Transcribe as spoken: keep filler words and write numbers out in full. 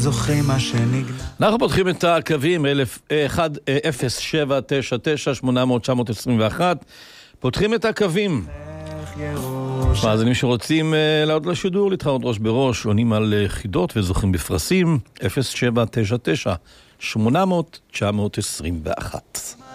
זוכרים מה שנגנב. אנחנו פותחים את הקווים אחד אפס שבע תשע תשע שמונה אפס אפס תשע עשרים ואחת. פותחים את הקווים. מאזינים שרוצים לעוד לשידור, להתחרות ראש בראש, עונים על חידות וזוכים בפרסים. אפס שבע תשע תשע שמונה אפס אפס תשע עשרים ואחת.